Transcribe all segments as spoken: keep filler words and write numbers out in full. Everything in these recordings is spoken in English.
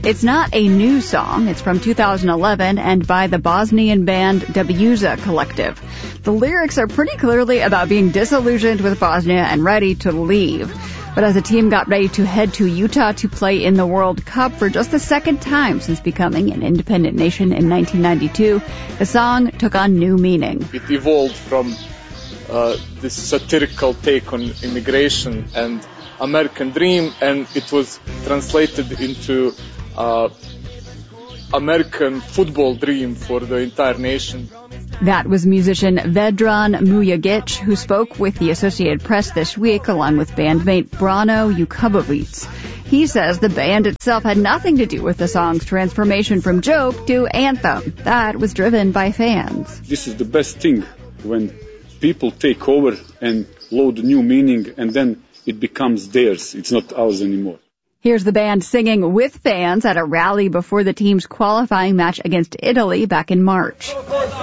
It's not a new song. It's from two thousand eleven and by the Bosnian band Debuza Collective. The lyrics are pretty clearly about being disillusioned with Bosnia and ready to leave. But as the team got ready to head to Utah to play in the World Cup for just the second time since becoming an independent nation in nineteen ninety-two, the song took on new meaning. It evolved from uh, this satirical take on immigration and American dream, and it was translated into uh, American football dream for the entire nation. That was musician Vedran Mujagic, who spoke with the Associated Press this week along with bandmate Brano Jukobovic. He says the band itself had nothing to do with the song's transformation from joke to anthem. That was driven by fans. This is the best thing, when people take over and load new meaning, and then it becomes theirs. It's not ours anymore. Here's the band singing with fans at a rally before the team's qualifying match against Italy back in March.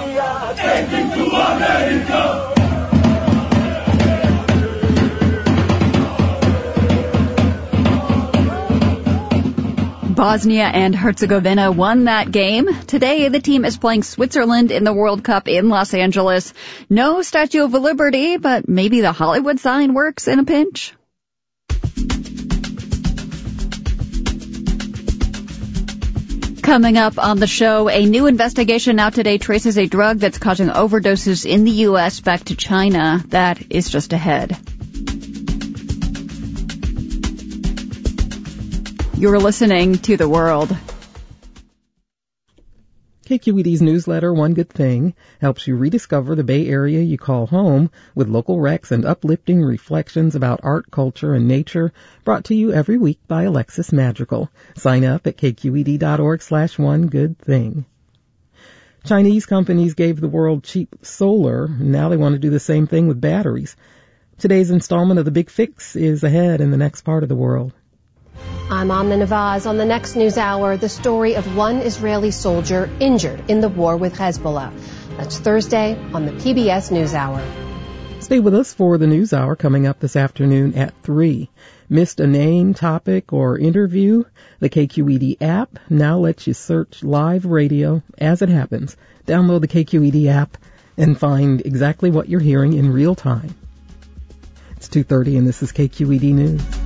Bosnia and Herzegovina won that game. Today, the team is playing Switzerland in the World Cup in Los Angeles. No Statue of Liberty, but maybe the Hollywood sign works in a pinch. Coming up on the show, a new investigation out today traces a drug that's causing overdoses in the U S back to China. That is just ahead. You're listening to The World. K Q E D's newsletter, One Good Thing, helps you rediscover the Bay Area you call home with local recs and uplifting reflections about art, culture, and nature, brought to you every week by Alexis Madrigal. Sign up at kqed.org slash one good thing. Chinese companies gave the world cheap solar. Now they want to do the same thing with batteries. Today's installment of The Big Fix is ahead in the next part of the world. I'm Amna Nawaz. On the next news hour, the story of one Israeli soldier injured in the war with Hezbollah. That's Thursday on the P B S NewsHour. Stay with us for the NewsHour coming up this afternoon at three. Missed a name, topic, or interview? The K Q E D app now lets you search live radio as it happens. Download the K Q E D app and find exactly what you're hearing in real time. It's two thirty and this is K Q E D News.